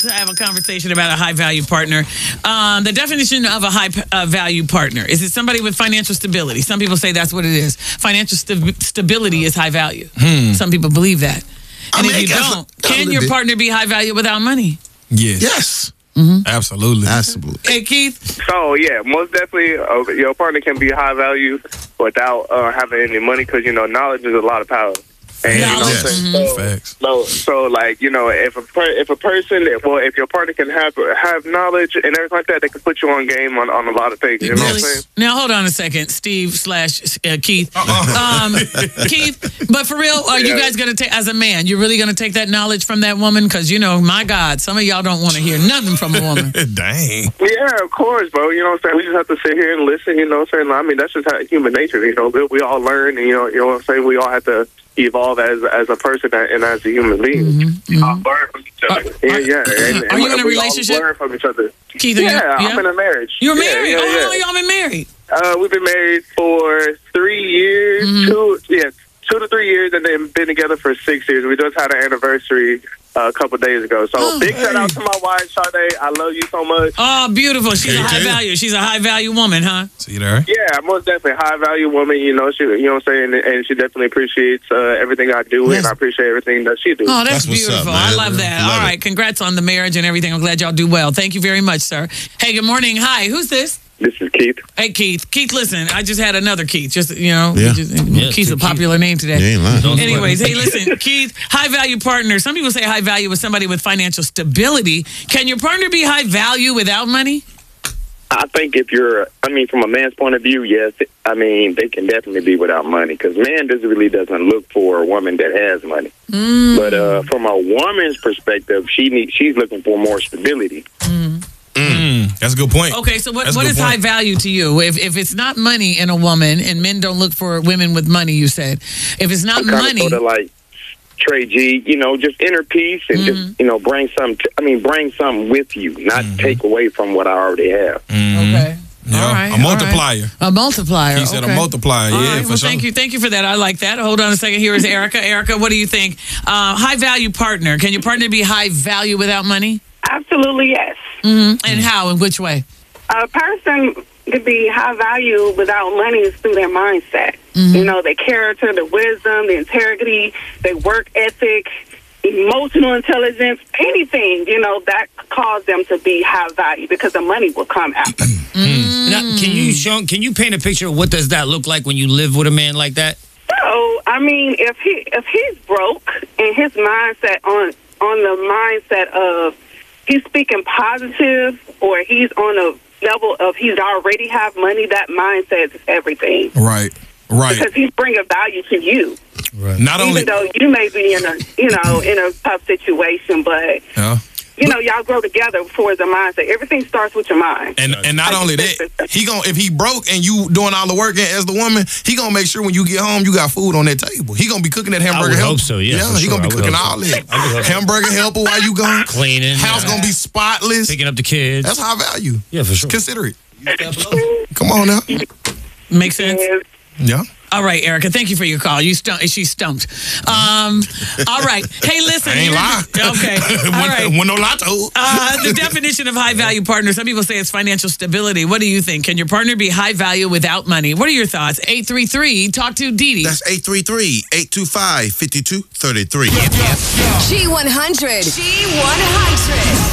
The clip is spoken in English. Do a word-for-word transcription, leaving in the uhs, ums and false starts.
have a conversation about a high-value partner. Um, the definition of a high-value partner, is it somebody with financial stability? Some people say that's what it is. Financial st- stability is high value. Hmm. Some people believe that. And I mean, if you don't, can your bit. partner be high value without money? Yes. Yes. Mm-hmm. Absolutely. Absolutely. Hey, Keith? So, yeah, most definitely uh, your partner can be high value without uh, having any money because, you know, knowledge is a lot of power. And, you know what I'm saying? Mm-hmm. So, Facts. So, so, like, you know, if a per, if a person, well, if your partner can have have knowledge and everything like that, they can put you on game on, on a lot of things. You know really? what I'm saying? Now, hold on a second, Steve slash uh, Keith. Um, Keith, but for real, are you guys going to take, as a man, you're really going to take that knowledge from that woman? Because, you know, my God, some of y'all don't want to hear nothing from a woman. Dang. Yeah, of course, bro. You know what I'm saying? We just have to sit here and listen, you know what I'm saying? I mean, that's just how human nature, you know. We, we all learn, and, you know, you know what I'm saying? We all have to evolve as as a person and as a human being. Mm-hmm, mm-hmm. All learn from each other. Uh, yeah, yeah. And, are and you in a we relationship? All learn from each other. Keith, yeah, yeah, I'm in a marriage. You're married? Yeah, yeah, oh, yeah. how long y'all been married? Uh, we've been married for three years, mm-hmm. two, yeah, two to three years, and then been together for six years. We just had an anniversary uh, a couple days ago. So oh, big hey. shout out to my wife, Sade. I love you so much. Oh, beautiful. She's Hey, a high too. value. She's a high value woman, huh? See there? Yeah, most definitely a high value woman. You know, she, you know what I'm saying, and she definitely appreciates uh, everything I do, Yes. and I appreciate everything that she does. Oh, that's, That's what's beautiful. up, man. I love that. Love All it. right. Congrats on the marriage and everything. I'm glad y'all do well. Thank you very much, sir. Hey, good morning. Hi. Who's this? This is Keith. Hey, Keith. Keith, listen, I just had another Keith. Just, you know, Yeah. just, Yeah, Keith's a Keith. popular name today. You ain't lying. Don't Anyways, hey, listen, Keith, high value partner. Some people say high value with somebody with financial stability. Can your partner be high value without money? I think if you're, I mean, from a man's point of view, yes. I mean, they can definitely be without money because man doesn't really doesn't look for a woman that has money. Mm. But uh, from a woman's perspective, she need, she's looking for more stability. Mm. Mm, that's a good point. Okay, so what, That's a what good is point. high value to you? If if it's not money in a woman, and men don't look for women with money, you said. If it's not I'm kind money, of sort of like Trey G, you know, just inner peace and Mhm. just, you know, bring some, t- I mean, bring something with you, not Mhm. take away from what I already have. Mhm. okay. Yeah, All right, a all multiplier. right. A multiplier. He said okay. a multiplier. All Yeah, right, for well, sure. thank you. Thank you for that. I like that. Hold on a second. Here is Erica. Erica, what do you think? Uh, high value partner. Can your partner be high value without money? Absolutely, yes. Mm-hmm. And how? In which way? A person could be high value without money is through their mindset. Mm-hmm. You know, their character, their wisdom, their integrity, their work ethic, emotional intelligence, anything, you know, that cause them to be high value because the money will come after. Mm. Now, can you show? Can you paint a picture of what does that look like when you live with a man like that? So, I mean, if he if he's broke and his mindset on on the mindset of he's speaking positive or he's on a level of he's already have money, that mindset is everything. Right, right. Because he's bringing value to you. Right. Not Even only, though you may be in a, you know, in a tough situation, but, yeah. you know, y'all grow together for the mindset. Everything starts with your mind. And and not I only just that, think he gon' if he broke and you doing all the work as the woman, he gonna make sure when you get home you got food on that table. He gonna be cooking that hamburger would helper. hope so, yeah, for he sure. gonna I be would cooking hope all so. that. I would hope so. Hamburger helper while you gone. Cleaning, House yeah. gonna be spotless. Picking up the kids. That's high value. Yeah, for sure. Consider it. Come on now. Makes sense? Yes. Yeah. All right, Erica, thank you for your call. You stump, she's stumped. Um, all right. Hey, listen. I ain't here's lie. the- Okay. All when, right. when no lotto. Uh, the definition of high value partner, some people say it's financial stability. What do you think? Can your partner be high value without money? What are your thoughts? eight three three, talk to Dee Dee. That's eight three three, eight two five, five two three three. G one hundred. G one hundred.